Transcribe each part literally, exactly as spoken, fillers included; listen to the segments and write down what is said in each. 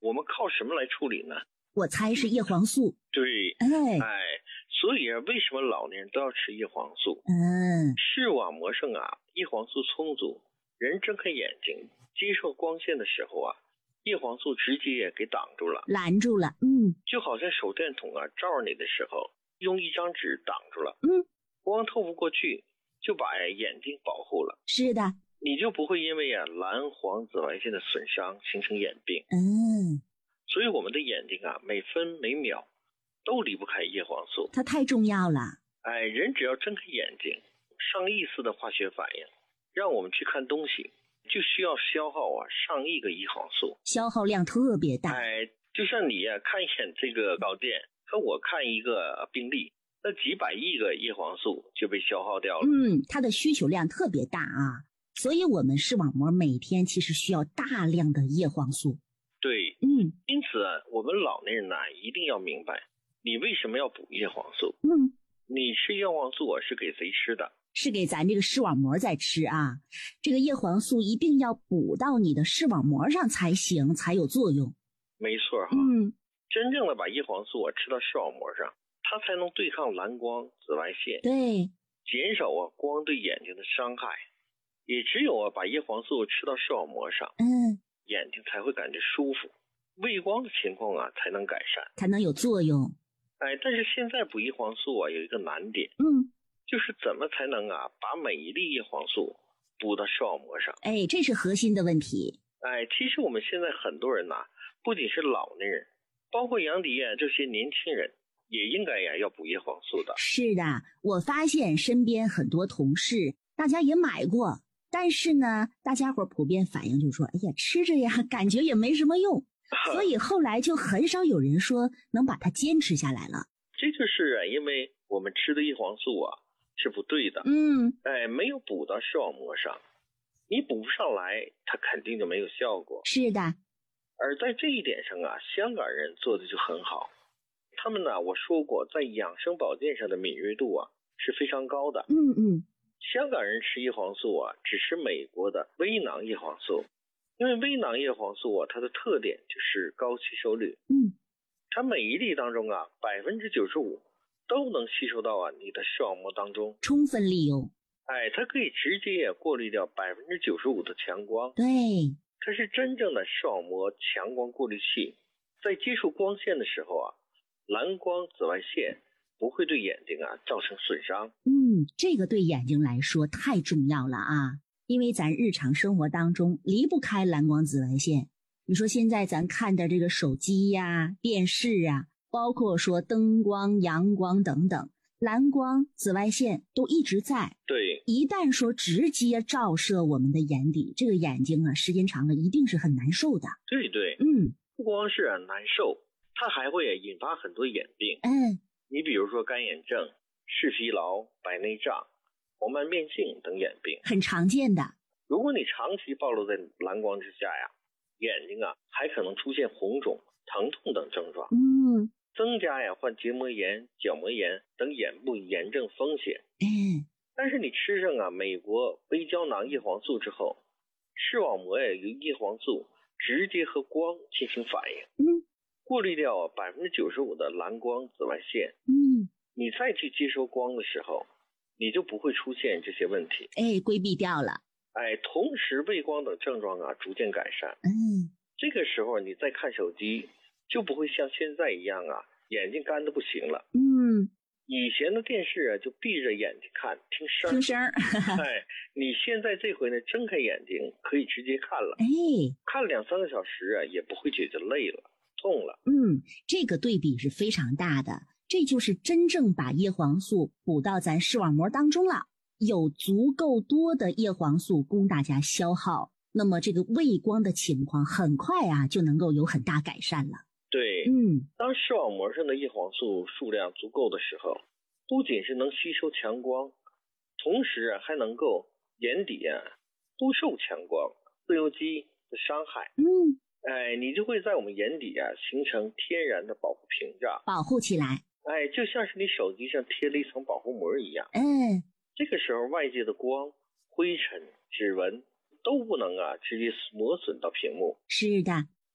我们靠什么来处理呢？ 我猜是叶黄素。 对， 哎哎，所以啊，为什么老年人都要吃叶黄素？ 嗯， 视网膜上啊，叶黄素充足，人睁开眼睛接受光线的时候啊，叶黄素直接也给挡住了， 拦住了。嗯， 就好像手电筒啊照你的时候，用一张纸挡住了， 嗯， 光透不过去，就把眼睛保护了。 是的。 你就不会因为啊蓝黄紫外线的损伤形成眼病。 嗯， 所以我们的眼睛啊，每分每秒都离不开叶黄素， 它太重要了。 哎，人只要睁开眼睛，上亿次的化学反应，让我们去看东西，就需要消耗啊上亿个叶黄素， 消耗量特别大。 哎，就像你啊看一眼这个稿件，和我看一个病例，那几百亿个叶黄素就被消耗掉了。 嗯，它的需求量特别大啊，所以我们视网膜每天其实需要大量的叶黄素。 对， 嗯， 因此啊，我们老年人呢、啊、一定要明白，你为什么要补叶黄素？ 嗯， 你吃叶黄素啊是给谁吃的？ 是给咱这个视网膜在吃啊。这个叶黄素一定要补到你的视网膜上才行，才有作用。 没错哈。 嗯， 真正的把叶黄素啊吃到视网膜上，它才能对抗蓝光、紫外线， 对， 减少啊光对眼睛的伤害。也只有啊把叶黄素吃到视网膜上， 嗯， 眼睛才会感觉舒服，畏光的情况啊才能改善， 才能有作用。 哎，但是现在补叶黄素啊有一个难点， 嗯， 就是怎么才能啊把每一粒叶黄素补到视网膜上？ 哎，这是核心的问题。 哎，其实我们现在很多人呐、啊，不仅是老年人，包括杨迪啊这些年轻人，也应该呀要补叶黄素的。 是的，我发现身边很多同事，大家也买过，但是呢，大家伙普遍反应就是说，哎呀，吃着呀，感觉也没什么用，所以后来就很少有人说能把它坚持下来了。 这就是啊，因为我们吃的叶黄素啊是不对的， 嗯， 哎，没有补到视网膜上，你补不上来，它肯定就没有效果。 是的。 而在这一点上啊，香港人做的就很好。他们呢，我说过，在养生保健上的敏锐度啊是非常高的。 嗯嗯， 香港人吃叶黄素啊，只吃美国的微囊叶黄素，因为微囊叶黄素啊，它的特点就是高吸收率。 嗯， 它每一粒当中啊，百分之九十五都能吸收到啊你的视网膜当中， 充分利用。 哎，它可以直接过滤掉百分之九十五的强光。 对， 它是真正的视网膜强光过滤器，在接触光线的时候啊，蓝光、紫外线不会对眼睛啊造成损伤。 嗯，这个对眼睛来说太重要了啊，因为咱日常生活当中离不开蓝光、紫外线。你说现在咱看的这个手机呀、电视啊，包括说灯光、阳光等等，蓝光、紫外线都一直在。 对， 一旦说直接照射我们的眼底，这个眼睛啊，时间长了一定是很难受的。 对对， 嗯， 不光是、啊、难受，它还会、啊、引发很多眼病。 嗯， 你比如说干眼症、视疲劳、白内障、黄斑变性等眼病， 很常见的。 如果你长期暴露在蓝光之下呀，眼睛啊还可能出现红肿、疼痛等症状。 嗯， 增加呀患结膜炎、角膜炎等眼部炎症风险。 嗯， 但是你吃上啊美国微胶囊叶黄素之后，视网膜呀由叶黄素直接和光进行反应， 嗯， 过滤掉啊百分之九十五的蓝光、紫外线。 嗯， 你再去接收光的时候，你就不会出现这些问题。 哎，规避掉了。 哎，同时畏光等症状啊逐渐改善。 嗯， 这个时候你再看手机，就不会像现在一样啊，眼睛干得不行了。 嗯， 以前的电视啊，就闭着眼睛看，听声听声儿。 哎，你现在这回呢，睁开眼睛可以直接看了。 哎， 看两三个小时啊，也不会觉得累了、痛了。 嗯，这个对比是非常大的。这就是真正把叶黄素补到咱视网膜当中了，有足够多的叶黄素供大家消耗，那么这个畏光的情况很快啊就能够有很大改善了。 对， 嗯， 当视网膜上的叶黄素数量足够的时候，不仅是能吸收强光，同时啊还能够眼底啊不受强光、自由基的伤害。 嗯， 哎，你就会在我们眼底啊形成天然的保护屏障， 保护起来。 哎，就像是你手机上贴了一层保护膜一样。 嗯， 这个时候外界的光、灰尘、指纹都不能啊直接磨损到屏幕。 是的。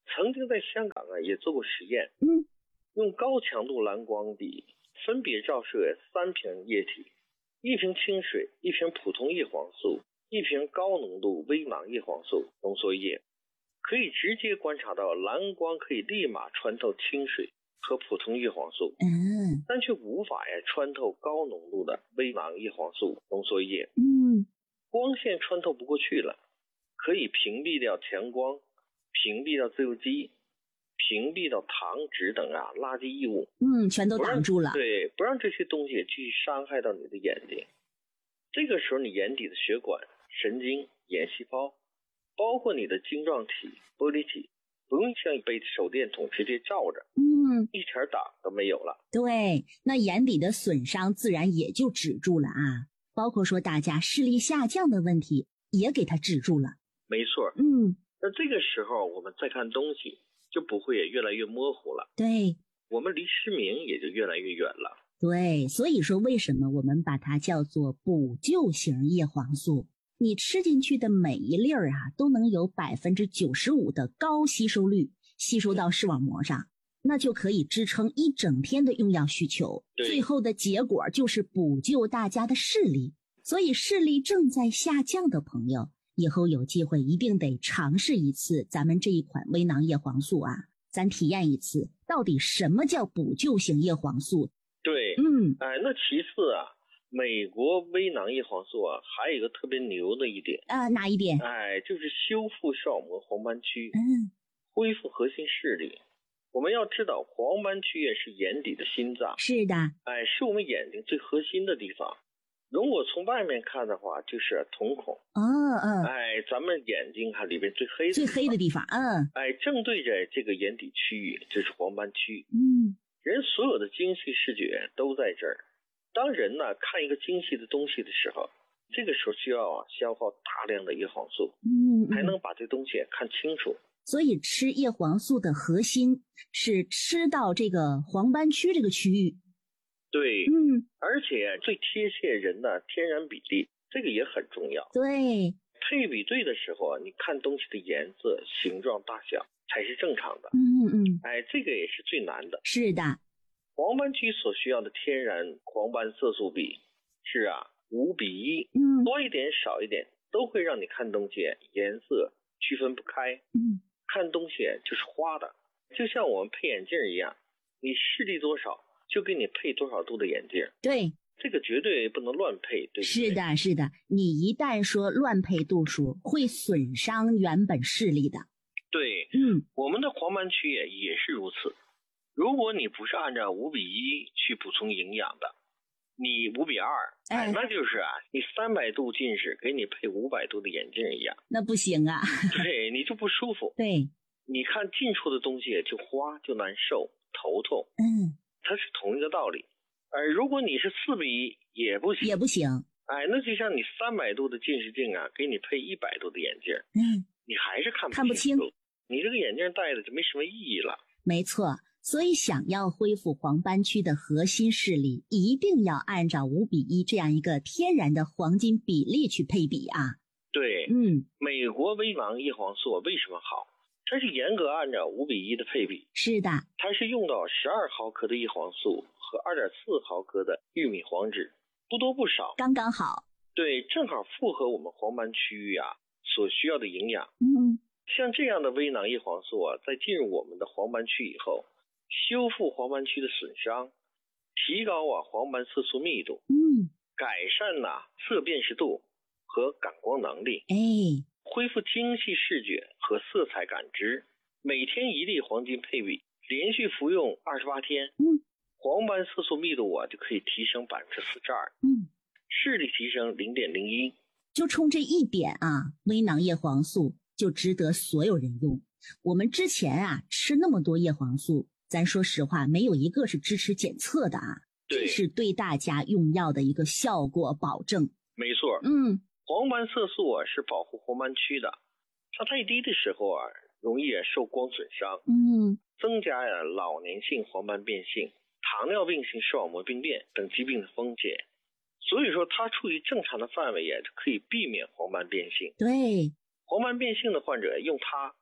曾经在香港啊也做过实验， 嗯， 用高强度蓝光笔分别照射三瓶液体，一瓶清水，一瓶普通叶黄素，一瓶高浓度微囊叶黄素浓缩液，可以直接观察到蓝光可以立马穿透清水和普通叶黄素， 嗯， 但却无法呀穿透高浓度的微囊叶黄素浓缩液。 嗯， 光线穿透不过去了，可以屏蔽掉强光，屏蔽掉自由基，屏蔽掉糖脂等啊垃圾异物， 嗯，全都挡住了。 对，不让这些东西继续伤害到你的眼睛。这个时候，你眼底的血管、神经、眼细胞，包括你的晶状体、玻璃体，不用像被手电筒直接照着， 嗯， 一点挡都没有了。 对，那眼底的损伤自然也就止住了啊。包括说大家视力下降的问题，也给它止住了。 没错， 嗯， 那这个时候我们再看东西，就不会也越来越模糊了。 对， 我们离失明也就越来越远了。 对，所以说为什么我们把它叫做补救型叶黄素？你吃进去的每一粒儿啊，都能有百分之九十五的高吸收率，吸收到视网膜上，那就可以支撑一整天的用药需求。最后的结果就是补救大家的视力。所以视力正在下降的朋友，以后有机会一定得尝试一次咱们这一款微囊叶黄素啊，咱体验一次到底什么叫补救型叶黄素。 对， 嗯， 哎，那其次啊，美国微囊叶黄素啊，还有一个特别牛的一点啊、呃，哪一点？ 哎，就是修复视网膜黄斑区， 嗯， 恢复核心视力。我们要知道，黄斑区也是眼底的心脏， 是的， 哎，是我们眼睛最核心的地方。如果从外面看的话，就是瞳孔。 哦，嗯， 哎，咱们眼睛哈里边最黑的最黑的地方，嗯， 哎，正对着这个眼底区域，这是黄斑区。 嗯， 人所有的精细视觉都在这儿。当人呢看一个精细的东西的时候，这个时候需要啊消耗大量的叶黄素， 嗯， 才能把这东西看清楚。 所以吃叶黄素的核心是吃到这个黄斑区这个区域。 对， 嗯， 而且最贴切人的天然比例，这个也很重要。 对， 配比对的时候啊，你看东西的颜色、形状、大小才是正常的。 嗯嗯， 哎，这个也是最难的。 是的， 黄斑区所需要的天然黄斑色素比是啊五比一， 嗯， 多一点少一点都会让你看东西颜色区分不开， 嗯， 看东西就是花的，就像我们配眼镜一样，你视力多少就给你配多少度的眼镜。 对， 这个绝对不能乱配，对不对？ 是的，是的，你一旦说乱配度数，会损伤原本视力的。 对， 嗯， 我们的黄斑区也也是如此。如果你不是按照五比一去补充营养的，你五比二，哎，那就是啊，你三百度近视给你配五百度的眼镜一样， 那不行啊。 对，你就不舒服。 对， 你看近处的东西就花就难受，头痛。 嗯， 它是同一个道理。而如果你是四比一也不行， 也不行。 哎，那就像你三百度的近视镜啊，给你配一百度的眼镜， 嗯， 你还是看不看不清， 你这个眼镜戴的就没什么意义了。 没错，所以想要恢复黄斑区的核心视力，一定要按照五比一这样一个天然的黄金比例去配比啊。 对， 嗯， 美国微囊叶黄素为什么好？它是严格按照五比一的配比。 是的， 它是用到十二毫克的叶黄素和二点四毫克的玉米黄质，不多不少， 刚刚好。 对，正好符合我们黄斑区域啊所需要的营养。 嗯， 像这样的微囊叶黄素啊，在进入我们的黄斑区以后，修复黄斑区的损伤，提高啊黄斑色素密度， 嗯， 改善呐、啊、色辨识度和感光能力， 哎， 恢复精细视觉和色彩感知。每天一粒黄金配比，连续服用二十八天， 嗯， 黄斑色素密度啊就可以提升百分之四十二， 嗯， 视力提升零点零一。 就冲这一点啊，微囊叶黄素就值得所有人用。我们之前啊吃那么多叶黄素，咱说实话，没有一个是支持检测的啊，这是对大家用药的一个效果保证。 没错， 嗯， 黄斑色素啊是保护黄斑区的，它太低的时候啊，容易受光损伤， 嗯， 增加呀老年性黄斑变性、糖尿病性视网膜病变等疾病的风险。所以说，它处于正常的范围，也可以避免黄斑变性。 对， 黄斑变性的患者用它，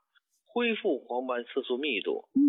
恢复黄斑色素密度。